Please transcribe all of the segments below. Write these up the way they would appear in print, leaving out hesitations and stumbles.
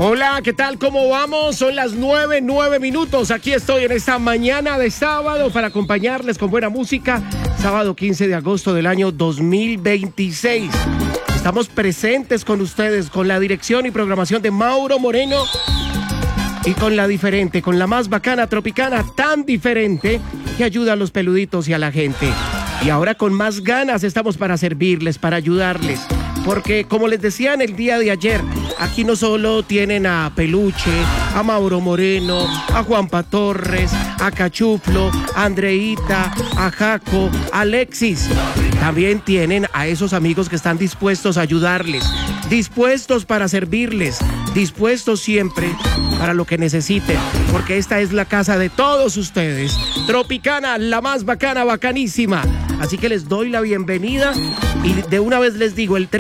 Hola, ¿qué tal? ¿Cómo vamos? Son las 9:09. Aquí estoy en esta mañana de sábado para acompañarles con buena música. Sábado 15 de agosto del año 2026. Estamos presentes con ustedes, con la dirección y programación de Mauro Moreno y con la diferente, con la más bacana Tropicana, tan diferente que ayuda a los peluditos y a la gente. Y ahora con más ganas estamos para servirles, para ayudarles. Porque como les decía en el día de ayer, aquí no solo tienen a Peluche, a Mauro Moreno, a Juanpa Torres, a Cachuflo, a Andreita, a Jaco, a Alexis. También tienen a esos amigos que están dispuestos a ayudarles, dispuestos para servirles, dispuestos siempre para lo que necesiten, porque esta es la casa de todos ustedes. Tropicana, la más bacana, bacanísima. Así que les doy la bienvenida y de una vez les digo, el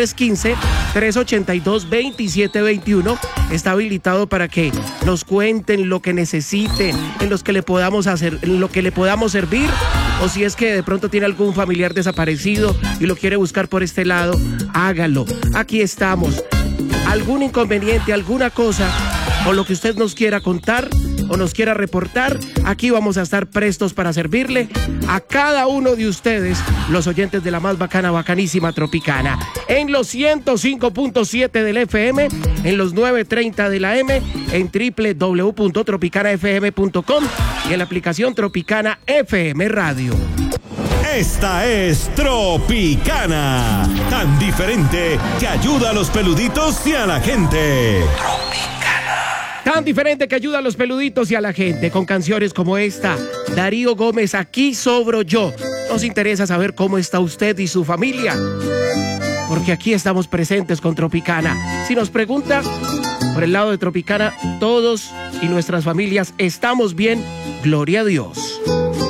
315-382-2721 está habilitado para que nos cuenten lo que necesiten, en los que le podamos hacer, en lo que le podamos servir, o si es que de pronto tiene algún familiar desaparecido y lo quiere buscar por este lado, hágalo. Aquí estamos. Algún inconveniente, alguna cosa, o lo que usted nos quiera contar o nos quiera reportar, aquí vamos a estar prestos para servirle a cada uno de ustedes, los oyentes de la más bacana, bacanísima Tropicana, en los 105.7 del FM, en los 9:30 de la M, en www.tropicanafm.com y en la aplicación Tropicana FM Radio. Esta es Tropicana, tan diferente que ayuda a los peluditos y a la gente. Tan diferente que ayuda a los peluditos y a la gente, con canciones como esta. Darío Gómez, Aquí sobro yo. Nos interesa saber cómo está usted y su familia, porque aquí estamos presentes con Tropicana. Si nos pregunta, por el lado de Tropicana, todos y nuestras familias estamos bien, gloria a Dios.